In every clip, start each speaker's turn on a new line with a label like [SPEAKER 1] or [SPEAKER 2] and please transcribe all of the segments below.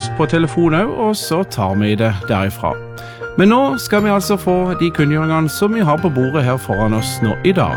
[SPEAKER 1] oss på telefon også, og så tar vi det derifra. Men nå skal vi altså få de kunngjøringene som vi har på bordet her foran oss nå i dag.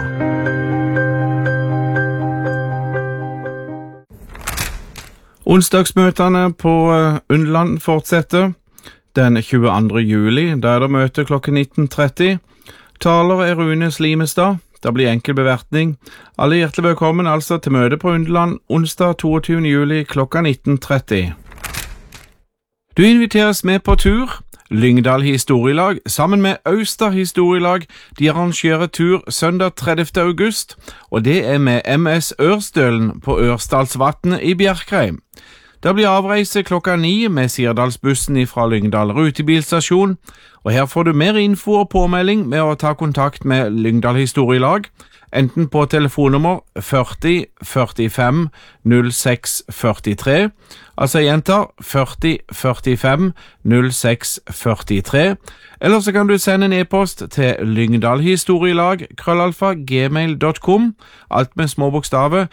[SPEAKER 1] Onsdagsmøtene på Underland fortsetter. Den 22. juli, der er det møte klokken 19.30. Taler er Rune Slimestad. Det blir enkel bevertning. Alle hjertelig velkommen altså til møte på Underland onsdag 22. juli klokka 19.30. Du inviteres med på tur. Lyngdal Historielag sammen med Austa Historielag, de arrangerer tur søndag 30. august, og det er med MS Ørstølen på Ørsdalsvatnet i Bjerkreim. Det blir avreise klokka 9 med Sirdalsbussen fra Lyngdal rutebilstasjon, og her får du mer info og påmelding med å ta kontakt med Lyngdal Historielag, enten på telefonnummer 40 45 06 43, altså jeg gjentar 40 45 06 43, eller så kan du sende en e-post til lyngdalhistorielag@gmail.com, alt med små bokstaver,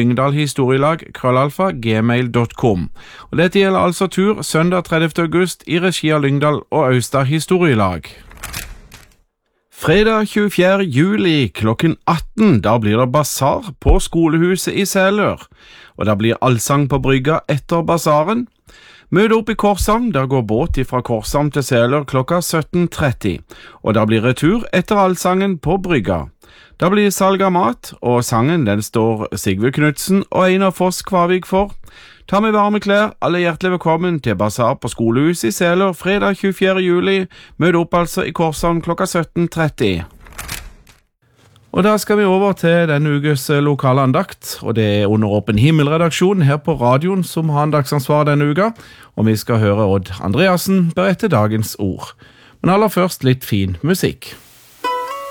[SPEAKER 1] lyngdalhistorielag@gmail.com. Og dette gjelder altså tur søndag 30. august i regi av Lyngdal og Austa Historielag. Fredag 24. juli klokken 18, da blir det basar på skolehuset i Selør, og det blir allsang på brygga etter basaren. Møt opp i Korshavn, der går båt fra Korshavn til Selør klokka 17.30, og det blir retur etter allsangen på brygga. Det blir salg av mat, og sangen den står Sigve Knudsen og Einar Foss Kvavik for. Ta med varme klær, alle hjertelig velkommen til basar på skolehuset i Selør fredag 24. juli. Møt opp altså i Korshavn klokka 17.30. Og da skal vi over til denne ukes lokale andakt, og det er under Åpen Himmel-redaksjonen her på radioen som har andagtsansvar denne uka, og vi skal høre Odd Andreassen berette dagens ord. Men aller først litt fin musikk.